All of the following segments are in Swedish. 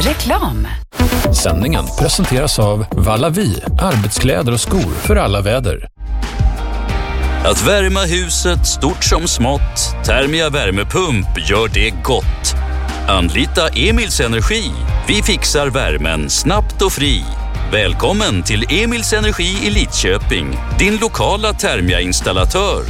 Reklam. Sändningen presenteras av Vallavi, arbetskläder och skor för alla väder. Att värma huset stort som smått, Thermia värmepump gör det gott. Anlita Emils Energi. Vi fixar värmen snabbt och fri. Välkommen till Emils Energi i Lidköping, din lokala Thermia-installatör.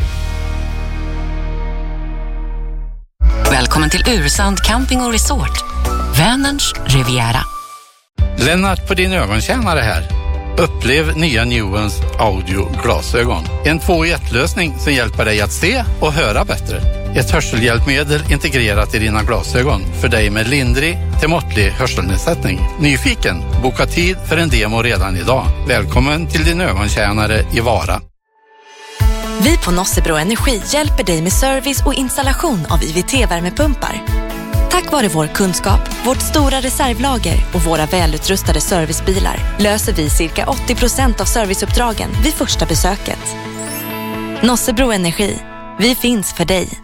Välkommen till Ursand Camping och Resort. Vänerns Riviera. Lennart på din ögontjänare här. Upplev nya Nuance audio-glasögon. En 2-i-1-lösning som hjälper dig att se och höra bättre. Ett hörselhjälpmedel integrerat i dina glasögon för dig med lindrig till måttlig hörselnedsättning. Nyfiken? Boka tid för en demo redan idag. Välkommen till din ögontjänare i Vara. Vi på Nossebro Energi hjälper dig med service och installation av IVT-värmepumpar. Tack vare vår kunskap, vårt stora reservlager och våra välutrustade servicebilar löser vi cirka 80% av serviceuppdragen vid första besöket. Nossebro Energi. Vi finns för dig.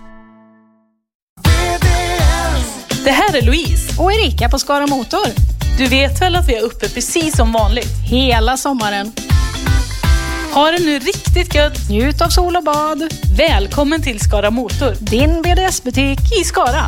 Det här är Louise och Erika på Skara Motor. Du vet väl att vi är uppe precis som vanligt? Hela sommaren. Ha det nu riktigt gött. Njut av sol och bad. Välkommen till Skara Motor. Din BDS-butik i Skara.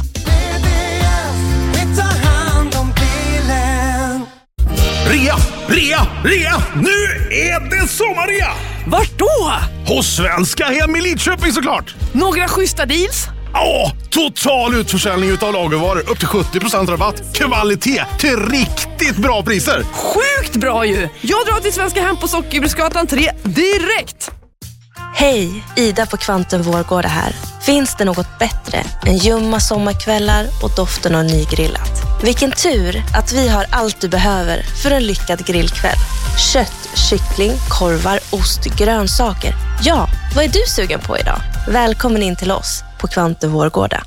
Rea! Nu är det sommarrea! Vart då? Hos Svenska Hem i Lidköping såklart! Några schyssta deals? Ja, total utförsäljning utav lagervaror. Upp till 70% rabatt. Kvalitet till riktigt bra priser. Sjukt bra ju! Jag drar till Svenska Hem på Sockerbruksgatan 3 direkt! Hej, Ida på Kvantum Vårgårda här. Finns det något bättre än ljumma sommarkvällar och doften av nygrillat? Vilken tur att vi har allt du behöver för en lyckad grillkväll. Kött, kyckling, korvar, ost, grönsaker. Ja, vad är du sugen på idag? Välkommen in till oss på Kvantum Vårgårda.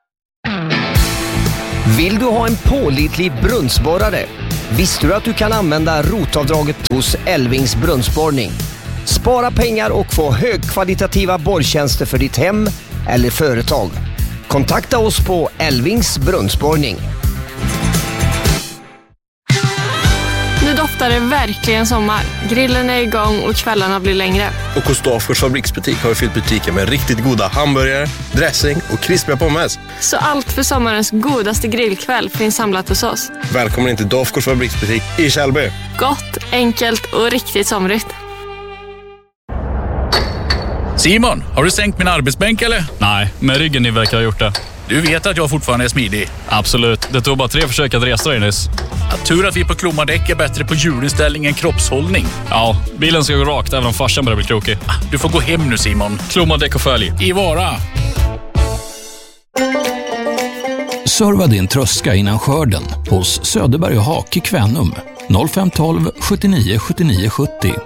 Vill du ha en pålitlig brunnsborrare? Visste du att du kan använda rotavdraget hos Elvings brunnsborrning? Spara pengar och få högkvalitativa borrtjänster för ditt hem eller företag. Kontakta oss på Elvings brunnsborrning. Nu doftar det verkligen sommar. Grillen är igång och kvällarna blir längre. Och hos Dafgårds fabriksbutik har vi fyllt butiken med riktigt goda hamburgare, dressing och krispiga pommes. Så allt för sommarens godaste grillkväll finns samlat hos oss. Välkommen in till Dafgårds fabriksbutik i Kjellby. Gott, enkelt och riktigt somrigt. Simon, har du sänkt min arbetsbänk eller? Nej, men ryggen ni verkar ha gjort det. Du vet att jag fortfarande är smidig. Absolut, det tog bara 3 försök att resa dig nyss. Tur att vi på Klommardäck är bättre på hjulinställning än kroppshållning. Ja, bilen ska gå rakt även om farsan börjar bli krokig. Du får gå hem nu Simon. Klommardäck och följ. I Vara. Serva din tröska innan skörden hos Söderberg och Hak i Kvänum. 0512 79 79 70.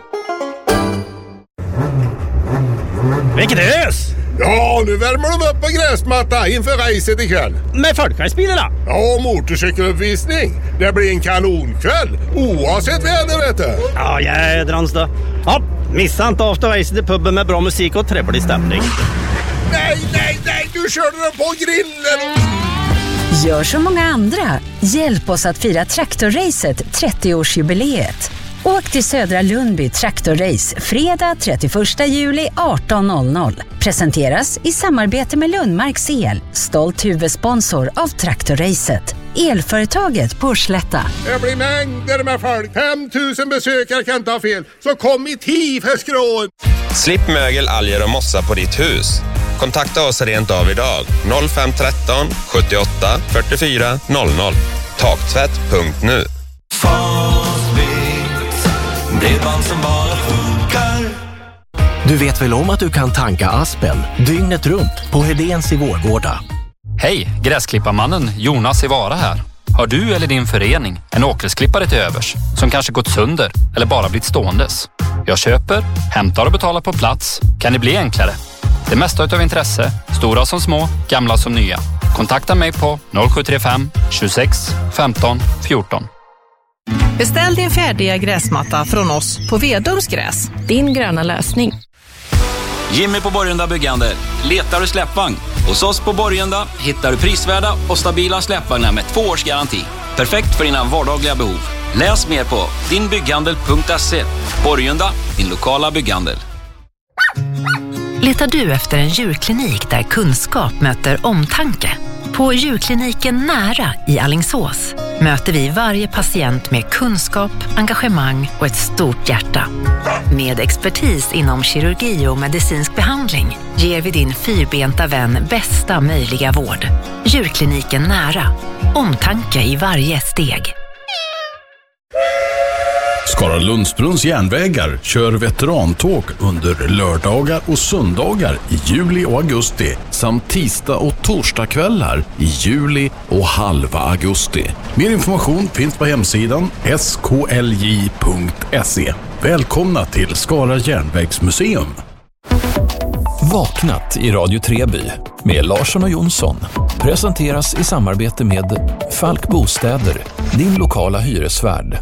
Vilket ös! Ja, nu värmer de upp en gräsmatta inför racet ikväll. Med folkracebilarna? Ja, motorcykeluppvisning. Det blir en kanonkväll, oavsett väder vet du. Ja, jädrans då. Ja, missa inte afterracet i puben med bra musik och trevlig stämning. Nej, du körde den på grillen! Gör som många andra. Hjälp oss att fira Traktorracet 30-årsjubileet. Åk till Södra Lundby Traktorrace fredag 31 juli 18.00. Presenteras i samarbete med Lundmarks El, stolt huvudsponsor av Traktorracet. Elföretaget på Slätta. Det blir mängder med folk. 5000 besökare kan inte ha fel. Så kom i tid för skrån. Slipp mögel, alger och mossa på ditt hus. Kontakta oss rent av idag. 0513 78 44 00. Taktvätt.nu. Bredband som bara funkar. Du vet väl om att du kan tanka Aspen dygnet runt på Hedéns i Vårgårda? Hej, gräsklipparmannen Jonas i Vara här. Har du eller din förening en åkersklippare till övers som kanske gått sönder eller bara blivit ståendes? Jag köper, hämtar och betalar på plats. Kan det bli enklare? Det mesta utav intresse, stora som små, gamla som nya. Kontakta mig på 0735 26 15 14. Beställ din färdiga gräsmatta från oss på Vedums gräs. Din gröna lösning. Jimmy på Borgunda Byggande. Letar du släppvagn? Hos oss på Borgunda hittar du prisvärda och stabila släppvagnar med 2 års garanti. Perfekt för dina vardagliga behov. Läs mer på dinbygghandel.se. Borgunda, din lokala bygghandel. Letar du efter en djurklinik där kunskap möter omtanke? På djurkliniken Nära i Alingsås möter vi varje patient med kunskap, engagemang och ett stort hjärta. Med expertis inom kirurgi och medicinsk behandling ger vi din fyrbenta vän bästa möjliga vård. Djurkliniken Nära. Omtanke i varje steg. Skara Lundsbrunns järnvägar kör veterantåg under lördagar och söndagar i juli och augusti samt tisdag och torsdagskvällar i juli och halva augusti. Mer information finns på hemsidan sklj.se. Välkomna till Skara järnvägsmuseum. Vaknat i Radio Treby med Larsson och Jonsson presenteras i samarbete med Falk Bostäder, din lokala hyresvärd.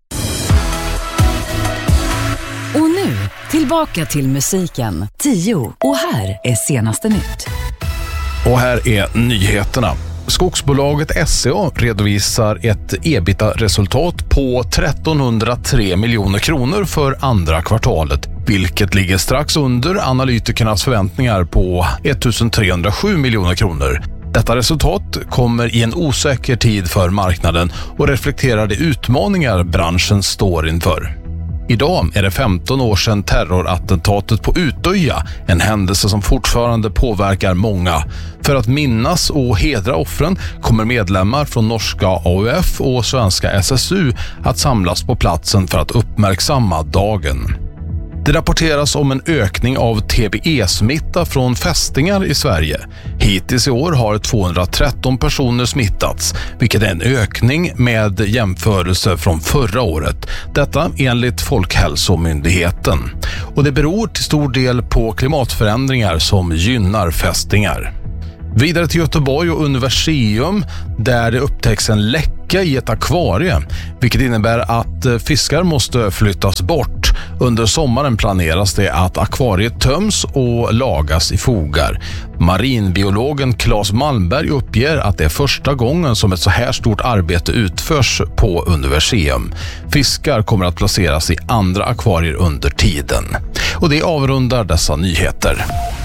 Och nu, tillbaka till musiken. 10. Och här är senaste nytt. Och här är nyheterna. Skogsbolaget SCA redovisar ett EBITDA-resultat på 1303 miljoner kronor för andra kvartalet, vilket ligger strax under analytikernas förväntningar på 1307 miljoner kronor. Detta resultat kommer i en osäker tid för marknaden och reflekterar de utmaningar branschen står inför. Idag är det 15 år sedan terrorattentatet på Utöja, en händelse som fortfarande påverkar många. För att minnas och hedra offren kommer medlemmar från norska AUF och svenska SSU att samlas på platsen för att uppmärksamma dagen. Det rapporteras om en ökning av TBE-smitta från fästingar i Sverige. Hittills i år har 213 personer smittats, vilket är en ökning med jämförelse från förra året. Detta enligt Folkhälsomyndigheten. Och det beror till stor del på klimatförändringar som gynnar fästingar. Vidare till Göteborg och Universium där det upptäcks en läcka i ett akvarie, vilket innebär att fiskar måste flyttas bort. Under sommaren planeras det att akvariet töms och lagas i fogar. Marinbiologen Claes Malmberg uppger att det är första gången som ett så här stort arbete utförs på Universium. Fiskar kommer att placeras i andra akvarier under tiden. Och det avrundar dessa nyheter.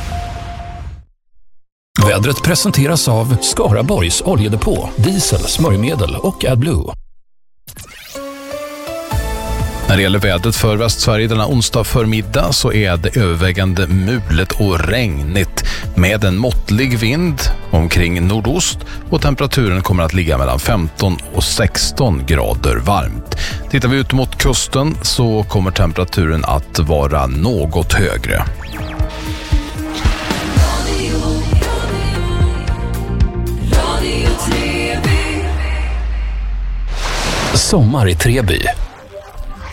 Vädret presenteras av Skaraborgs oljedepå, diesel, smörjmedel och AdBlue. När det gäller vädret för Västsverige denna onsdag förmiddag så är det övervägande mulet och regnigt med en måttlig vind omkring nordost och temperaturen kommer att ligga mellan 15 och 16 grader varmt. Tittar vi ut mot kusten så kommer temperaturen att vara något högre. Sommar i Treby.